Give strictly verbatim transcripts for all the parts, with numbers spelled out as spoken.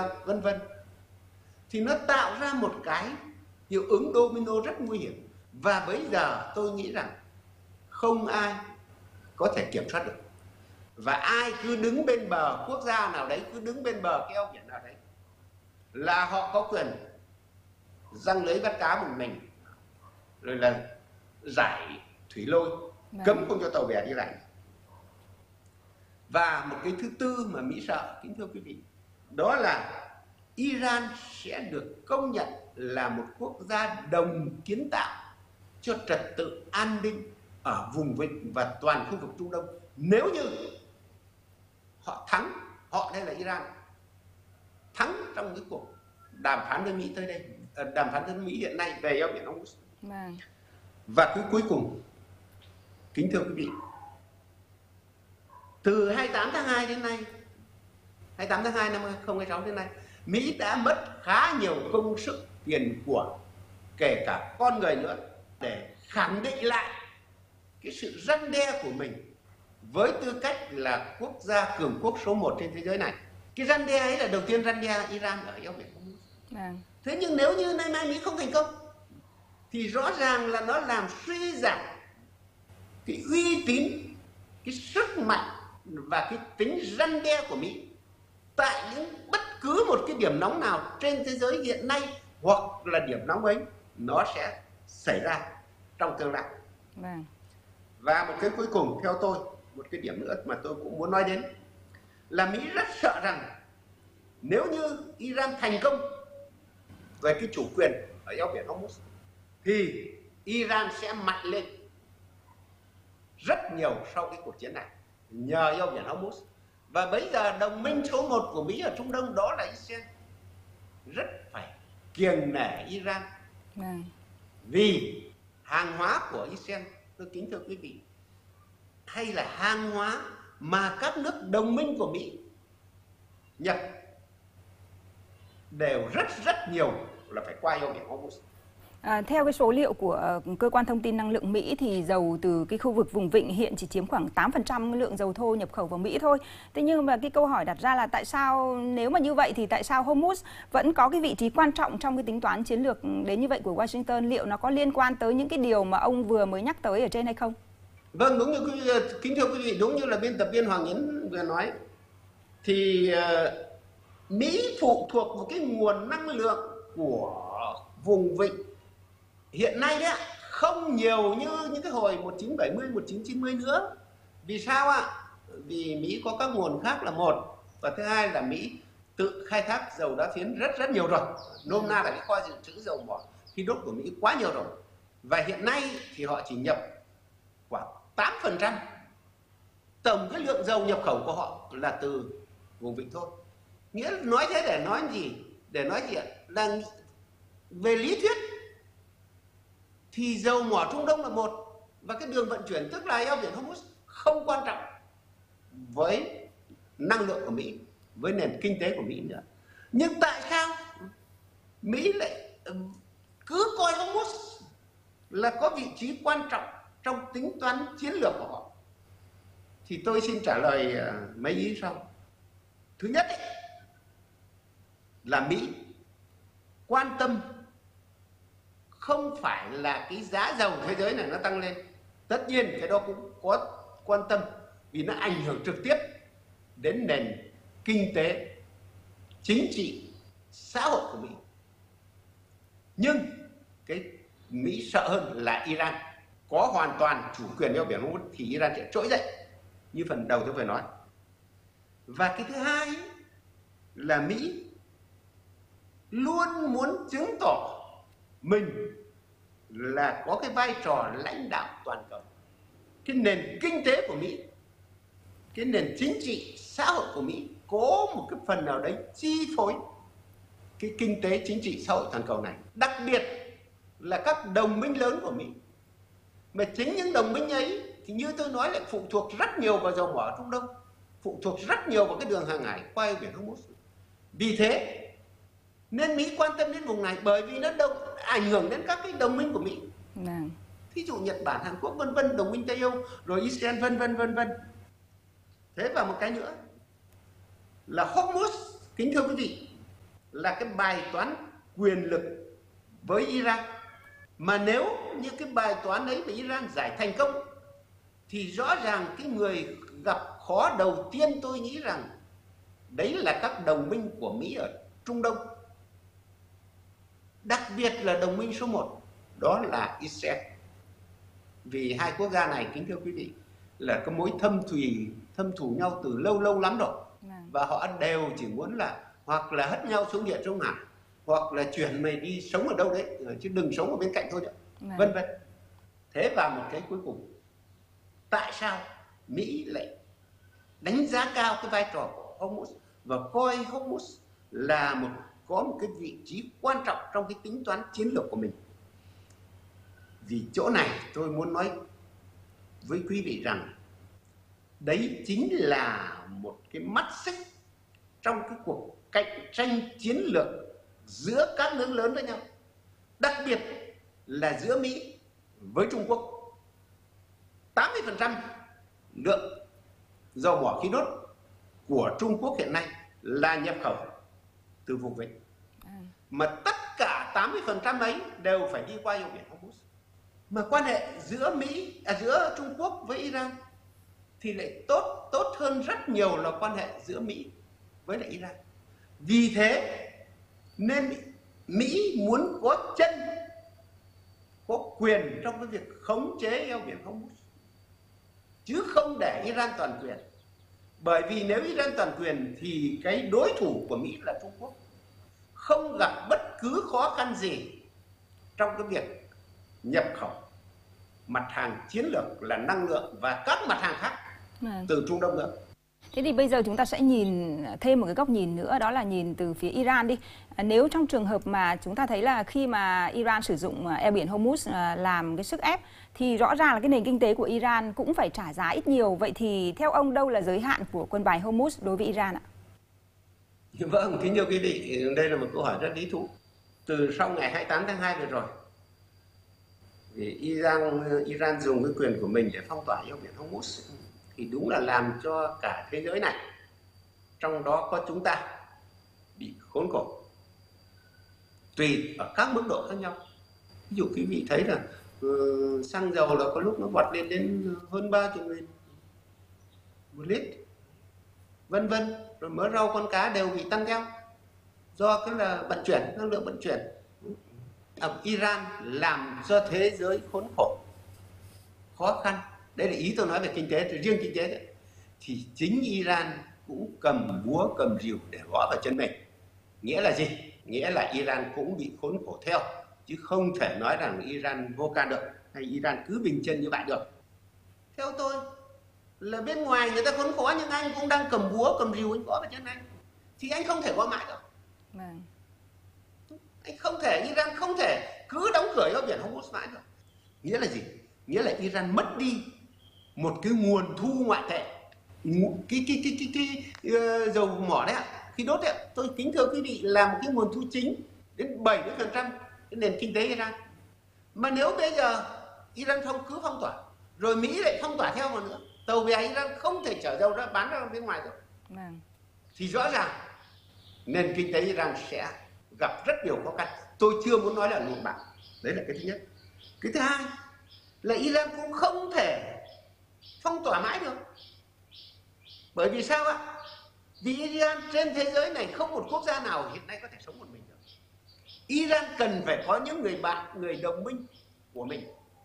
vân vân, thì nó tạo ra một cái hiệu ứng domino rất nguy hiểm. Và bây giờ tôi nghĩ rằng không ai có thể kiểm soát được, và ai cứ đứng bên bờ quốc gia nào đấy, cứ đứng bên bờ cái eo biển nào đấy, là họ có quyền giăng lưới bắt cá một mình, rồi là giải thủy lôi, cấm không cho tàu bè đi lại. Và một cái thứ tư mà Mỹ sợ, kính thưa quý vị, đó là Iran sẽ được công nhận là một quốc gia đồng kiến tạo cho trật tự an ninh ở vùng vịnh và toàn khu vực Trung Đông nếu như họ thắng, họ đây là Iran, thắng trong cái cuộc đàm phán với Mỹ tới đây, đàm phán với Mỹ hiện nay về eo biển Hormuz. Vâng. Và cái cuối cùng, kính thưa quý vị, từ hai mươi tám tháng hai đến nay, hai mươi tám tháng hai năm hai nghìn không trăm hai mươi sáu đến nay, Mỹ đã mất khá nhiều công sức, tiền của, kể cả con người nữa, để khẳng định lại cái sự răn đe của mình với tư cách là quốc gia cường quốc số một trên thế giới này. Cái răn đe ấy là đầu tiên răn đe Iran ở eo biển Hormuz. À. Thế nhưng nếu như nay mai Mỹ không thành công thì rõ ràng là nó làm suy giảm cái uy tín, cái sức mạnh và cái tính răn đe của Mỹ tại những bất cứ một cái điểm nóng nào trên thế giới hiện nay, hoặc là điểm nóng ấy nó sẽ xảy ra trong tương lai. Vâng. Và một cái cuối cùng theo tôi, một cái điểm nữa mà tôi cũng muốn nói đến là Mỹ rất sợ rằng nếu như Iran thành công về cái chủ quyền ở eo biển Hormuz thì Iran sẽ mạnh lên rất nhiều sau cái cuộc chiến này nhờ eo biển Hormuz. Và bây giờ đồng minh số một của Mỹ ở Trung Đông đó là Israel rất phải kiêng nể Iran. Vâng. Vì hàng hóa của Israel, tôi kính thưa quý vị, hay là hàng hóa mà các nước đồng minh của Mỹ nhập đều rất rất nhiều là phải qua eo biển Hormuz. À, theo cái số liệu của uh, cơ quan thông tin năng lượng Mỹ thì dầu từ cái khu vực vùng vịnh hiện chỉ chiếm khoảng tám phần trăm lượng dầu thô nhập khẩu vào Mỹ thôi. Thế nhưng mà cái câu hỏi đặt ra là tại sao, nếu mà như vậy thì tại sao Hormuz vẫn có cái vị trí quan trọng trong cái tính toán chiến lược đến như vậy của Washington? Liệu nó có liên quan tới những cái điều mà ông vừa mới nhắc tới ở trên hay không? Vâng, đúng như quý, kính thưa quý vị, đúng như là biên tập viên Hoàng Yến vừa nói, thì uh, Mỹ phụ thuộc vào cái nguồn năng lượng của vùng vịnh hiện nay đấy, không nhiều như những cái hồi một nghìn chín trăm bảy mươi, một nghìn chín trăm chín mươi nữa. Vì sao ạ? Vì Mỹ có các nguồn khác là một, và thứ hai là Mỹ tự khai thác dầu đá phiến rất rất nhiều rồi. Nôm na là cái kho dự trữ dầu mỏ khí đốt của Mỹ quá nhiều rồi. Và hiện nay thì họ chỉ nhập khoảng tám phần trăm tổng cái lượng dầu nhập khẩu của họ là từ vùng vịnh thôi. Nghĩa nói thế để nói gì? Để nói gì ạ? Là về lý thuyết thì dầu mỏ Trung Đông là một, và cái đường vận chuyển tức là eo biển Hormuz không quan trọng với năng lượng của Mỹ, với nền kinh tế của Mỹ nữa. Nhưng tại sao Mỹ lại cứ coi Hormuz là có vị trí quan trọng trong tính toán chiến lược của họ? Thì tôi xin trả lời mấy ý sau. Thứ nhất ấy, là Mỹ quan tâm không phải là cái giá dầu thế giới này nó tăng lên. Tất nhiên cái đó cũng có quan tâm, vì nó ảnh hưởng trực tiếp đến nền kinh tế, chính trị, xã hội của Mỹ. Nhưng cái Mỹ sợ hơn là Iran có hoàn toàn chủ quyền eo biển Hormuz thì Iran sẽ trỗi dậy như phần đầu tôi vừa nói. Và cái thứ hai là Mỹ luôn muốn chứng tỏ mình là có cái vai trò lãnh đạo toàn cầu. Cái nền kinh tế của Mỹ, cái nền chính trị, xã hội của Mỹ có một cái phần nào đấy chi phối cái kinh tế chính trị xã hội toàn cầu này. Đặc biệt là các đồng minh lớn của Mỹ. Mà chính những đồng minh ấy thì như tôi nói lại phụ thuộc rất nhiều vào dầu mỏ Trung Đông, phụ thuộc rất nhiều vào cái đường hàng hải qua eo biển Hormuz. Vì thế nên Mỹ quan tâm đến vùng này, bởi vì nó đông, ảnh hưởng đến các cái đồng minh của Mỹ. Vâng. Thí dụ Nhật Bản, Hàn Quốc vân vân, đồng minh Tây Âu, rồi Israel vân vân vân vân. Thế và một cái nữa là Hormuz, kính thưa quý vị, là cái bài toán quyền lực với Iran. Mà nếu như cái bài toán ấy mà Iran giải thành công thì rõ ràng cái người gặp khó đầu tiên tôi nghĩ rằng đấy là các đồng minh của Mỹ ở Trung Đông. Đặc biệt là đồng minh số một, đó là Israel. Vì hai quốc gia này, kính thưa quý vị, là có mối thâm thùy, thâm thù nhau từ lâu lâu lắm rồi. Và họ đều chỉ muốn là hoặc là hất nhau xuống địa Trung Hải, hoặc là chuyển mày đi sống ở đâu đấy, chứ đừng sống ở bên cạnh thôi nữa, vân vân. Thế và một cái cuối cùng, tại sao Mỹ lại đánh giá cao cái vai trò của Hormuz và coi Hormuz là một có một cái vị trí quan trọng trong cái tính toán chiến lược của mình? Vì chỗ này tôi muốn nói với quý vị rằng đấy chính là một cái mắt xích trong cái cuộc cạnh tranh chiến lược giữa các nước lớn với nhau, đặc biệt là giữa Mỹ với Trung Quốc. tám mươi phần trăm lượng dầu mỏ khí đốt của Trung Quốc hiện nay là nhập khẩu từ vùng vịnh, mà tất cả tám mươi phần trăm ấy đều phải đi qua eo biển Hormuz. Mà quan hệ giữa Mỹ, à, giữa Trung Quốc với Iran thì lại tốt tốt hơn rất nhiều là quan hệ giữa Mỹ với lại Iran. Vì thế nên Mỹ muốn có chân, có quyền trong cái việc khống chế eo biển Hormuz, chứ không để Iran toàn quyền. Bởi vì nếu Iran toàn quyền thì cái đối thủ của Mỹ là Trung Quốc không gặp bất cứ khó khăn gì trong cái việc nhập khẩu mặt hàng chiến lược là năng lượng và các mặt hàng khác từ Trung Đông nữa. Thế thì bây giờ chúng ta sẽ nhìn thêm một cái góc nhìn nữa, đó là nhìn từ phía Iran đi. Nếu trong trường hợp mà chúng ta thấy là khi mà Iran sử dụng eo biển Hormuz làm cái sức ép thì rõ ràng là cái nền kinh tế của Iran cũng phải trả giá ít nhiều. Vậy thì theo ông đâu là giới hạn của quân bài Hormuz đối với Iran ạ? Vâng, kính thưa quý vị, đây là một câu hỏi rất lý thú. Từ sau ngày hai mươi tám tháng hai vừa rồi, thì Iran Iran dùng cái quyền của mình để phong tỏa eo biển Hormuz thì đúng là làm cho cả thế giới này, trong đó có chúng ta, bị khốn khổ tùy ở các mức độ khác nhau. Ví dụ quý vị thấy là uh, xăng dầu là có lúc nó vọt lên đến hơn ba mươi nghìn một lít, vân vân. Rồi mỡ rau con cá đều bị tăng theo do cái là vận chuyển, năng lượng vận chuyển. Ở Iran làm cho thế giới khốn khổ, khó khăn. Đây là ý tôi nói về kinh tế, thì riêng kinh tế đấy. Thì chính Iran cũng cầm búa cầm rìu để gõ vào chân mình. Nghĩa là gì? Nghĩa là Iran cũng bị khốn khổ theo, chứ không thể nói rằng Iran vô can được, hay Iran cứ bình chân như vậy được. Theo tôi là bên ngoài người ta khốn khổ nhưng anh cũng đang cầm búa cầm rìu anh gõ vào chân anh, thì anh không thể gõ mãi được. Vâng. Anh không thể, Iran không thể cứ đóng cửa eo biển Hormuz mãi được. Nghĩa là gì? Nghĩa là Iran mất đi một cái nguồn thu ngoại tệ, cái cái cái cái, cái, cái uh, dầu mỏ đấy ạ, khí đốt đấy ạ. Tôi kính thưa quý vị, là một cái nguồn thu chính đến bảy mươi phần trăm cái nền kinh tế Iran. Mà nếu bây giờ Iran không cứ phong tỏa, rồi Mỹ lại phong tỏa theo một nữa, tàu bè Iran không thể chở dầu ra bán ra bên ngoài được, vâng, thì rõ ràng nền kinh tế Iran sẽ gặp rất nhiều khó khăn. Tôi chưa muốn nói là lụt bại. Đấy là cái thứ nhất. Cái thứ hai là Iran cũng không thể phong tỏa mãi được. Bởi vì sao ạ? Vì Iran trên thế giới này không một quốc gia nào hiện nay có thể sống một mình được. Iran cần phải có những người bạn, người đồng minh của mình.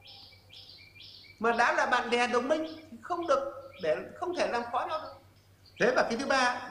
Mà đã là bạn bè đồng minh thì không được, để không thể làm khó nhau được. Thế và cái thứ ba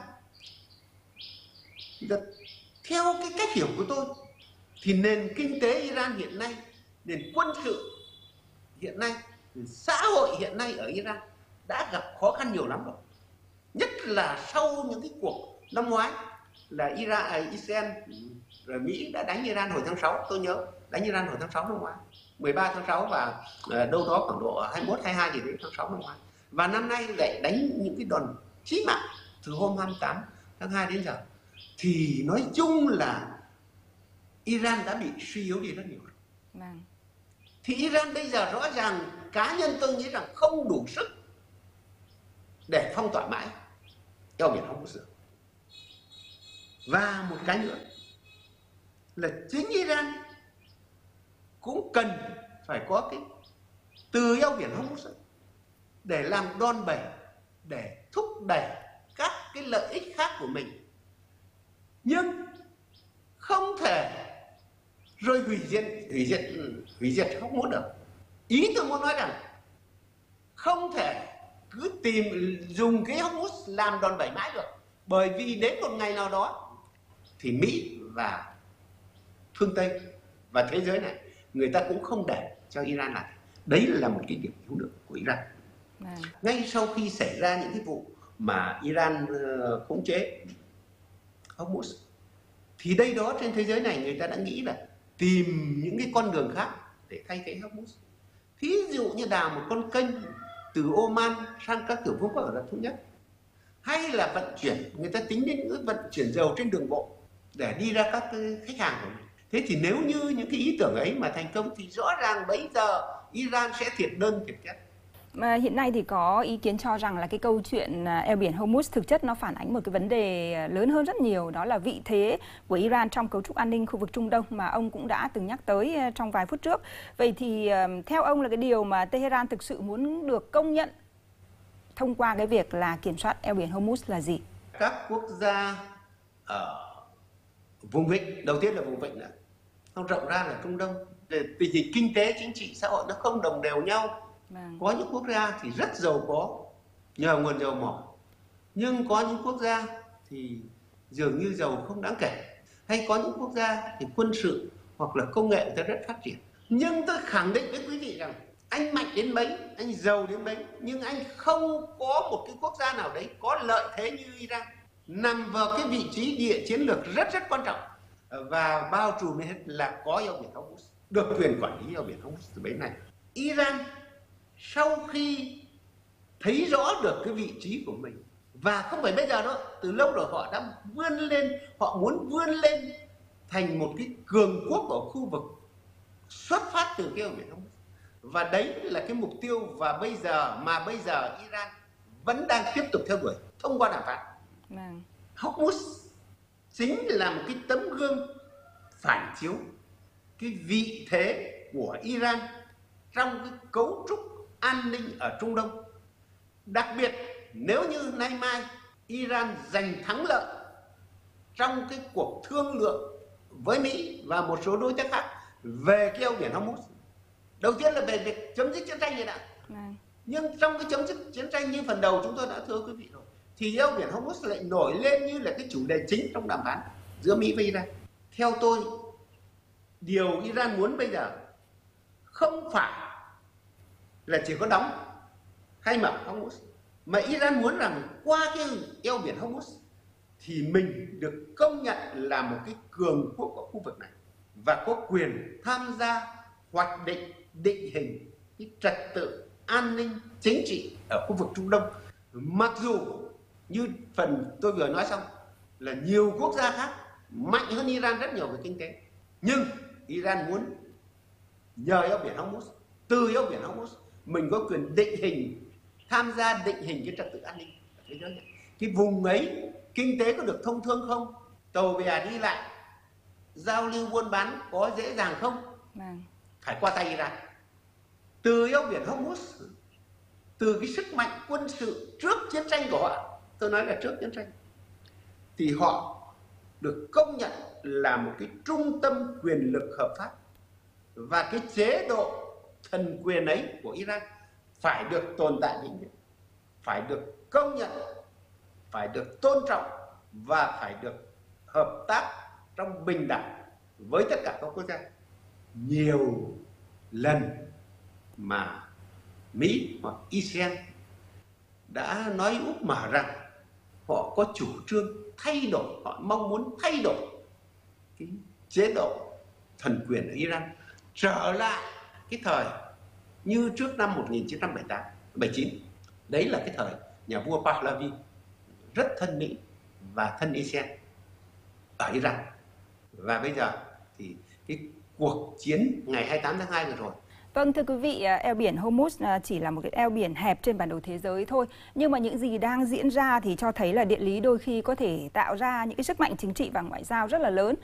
là theo cái cách hiểu của tôi thì nền kinh tế Iran hiện nay, nền quân sự hiện nay, xã hội hiện nay ở Iran đã gặp khó khăn nhiều lắm rồi. Nhất là sau những cái cuộc năm ngoái là Iran, à, Israel rồi Mỹ đã đánh Iran hồi tháng sáu, tôi nhớ đánh Iran hồi tháng sáu năm ngoái, mười ba tháng sáu, và à, đâu đó khoảng độ hai mươi mốt, hai mươi hai gì đấy tháng sáu năm ngoái. Và năm nay lại đánh những cái đòn chí mạng từ hôm hai mươi tám tháng hai đến giờ. Thì nói chung là Iran đã bị suy yếu đi rất nhiều. Vâng. Thì Iran bây giờ rõ ràng cá nhân tôi nghĩ rằng không đủ sức để phong tỏa mãi eo biển Hormuz. Và một cái nữa là chính Iran cũng cần phải có cái từ eo biển Hormuz để làm đòn bẩy, để thúc đẩy các cái lợi ích khác của mình, nhưng không thể rồi hủy diệt hủy diệt hủy diệt Hormuz được. Ý tôi muốn nói rằng không thể cứ tìm dùng cái Hormuz làm đòn bẩy mãi được, bởi vì đến một ngày nào đó thì Mỹ và phương Tây và thế giới này người ta cũng không để cho Iran làm. Đấy là một cái điểm yếu được của Iran. À. Ngay sau khi xảy ra những cái vụ mà Iran uh, khống chế Hormuz thì đây đó trên thế giới này người ta đã nghĩ là tìm những cái con đường khác để thay thế Hormuz. Thí dụ như đào một con kênh từ Oman sang các tiểu vương quốc Ả Rập Thống Nhất, hay là vận chuyển, người ta tính đến những vận chuyển dầu trên đường bộ để đi ra các khách hàng của mình. Thế thì nếu như những cái ý tưởng ấy mà thành công thì rõ ràng bây giờ Iran sẽ thiệt đơn thiệt chất. Mà hiện nay thì có ý kiến cho rằng là cái câu chuyện eo biển Hormuz thực chất nó phản ánh một cái vấn đề lớn hơn rất nhiều, đó là vị thế của Iran trong cấu trúc an ninh khu vực Trung Đông mà ông cũng đã từng nhắc tới trong vài phút trước. Vậy thì theo ông là cái điều mà Tehran thực sự muốn được công nhận thông qua cái việc là kiểm soát eo biển Hormuz là gì? Các quốc gia ở vùng vịnh, đầu tiên là vùng vịnh, không rộng ra là Trung Đông, tình hình kinh tế, chính trị, xã hội nó không đồng đều nhau. Vâng. Có những quốc gia thì rất giàu có nhờ nguồn dầu mỏ, nhưng có những quốc gia thì dường như giàu không đáng kể, hay có những quốc gia thì quân sự hoặc là công nghệ người ta rất phát triển. Nhưng tôi khẳng định với quý vị rằng anh mạnh đến mấy, anh giàu đến mấy, nhưng anh không có một cái quốc gia nào đấy có lợi thế như Iran, nằm vào cái vị trí địa chiến lược rất rất quan trọng và bao trùm hết là có eo biển Hormuz, được quyền quản lý eo biển Hormuz từ bấy này. Iran sau khi thấy rõ được cái vị trí của mình, và không phải bây giờ đâu, từ lâu rồi họ đã vươn lên, họ muốn vươn lên thành một cái cường quốc ở khu vực xuất phát từ cái eo biển Hormuz, và đấy là cái mục tiêu và bây giờ mà bây giờ Iran vẫn đang tiếp tục theo đuổi thông qua đàm phán. Vâng. Hormuz chính là một cái tấm gương phản chiếu cái vị thế của Iran trong cái cấu trúc an ninh ở Trung Đông. Đặc biệt nếu như nay mai Iran giành thắng lợi trong cái cuộc thương lượng với Mỹ và một số đối tác khác về cái eo biển Hormuz, đầu tiên là về việc chấm dứt chiến tranh này đã. Này. Nhưng trong cái chấm dứt chiến tranh như phần đầu chúng tôi đã thưa quý vị rồi, thì eo biển Hormuz lại nổi lên như là cái chủ đề chính trong đàm phán giữa Mỹ và Iran. Theo tôi, điều Iran muốn bây giờ không phải là chỉ có đóng hay mở Hormuz, mà Iran muốn rằng qua cái eo biển Hormuz thì mình được công nhận là một cái cường quốc ở khu vực này và có quyền tham gia hoạch định, định hình cái trật tự an ninh chính trị ở khu vực Trung Đông. Mặc dù như phần tôi vừa nói xong là nhiều quốc gia khác mạnh hơn Iran rất nhiều về kinh tế, nhưng Iran muốn nhờ eo biển Hormuz, từ eo biển Hormuz mình có quyền định hình, tham gia định hình cái trật tự an ninh ở thế giới này. Cái vùng ấy kinh tế có được thông thương không, tàu bè đi lại, giao lưu buôn bán có dễ dàng không, phải qua tay Iran. Từ eo biển Hormuz, từ cái sức mạnh quân sự trước chiến tranh của họ, tôi nói là trước chiến tranh, thì họ được công nhận là một cái trung tâm quyền lực hợp pháp, và cái chế độ thần quyền ấy của Iran phải được tồn tại vĩnh viễn, phải được công nhận, phải được tôn trọng và phải được hợp tác trong bình đẳng với tất cả các quốc gia. Nhiều lần mà Mỹ hoặc Israel đã nói úp mở rằng họ có chủ trương thay đổi, họ mong muốn thay đổi cái chế độ thần quyền ở Iran trở lại cái thời như trước năm một nghìn chín trăm bảy mươi tám, bảy mươi chín. Đấy là cái thời nhà vua Pahlavi rất thân Mỹ và thân Israel ở Iran. Và bây giờ thì cái cuộc chiến ngày hai mươi tám tháng hai vừa rồi. Vâng, thưa quý vị, eo biển Hormuz chỉ là một cái eo biển hẹp trên bản đồ thế giới thôi. Nhưng mà những gì đang diễn ra thì cho thấy là địa lý đôi khi có thể tạo ra những cái sức mạnh chính trị và ngoại giao rất là lớn.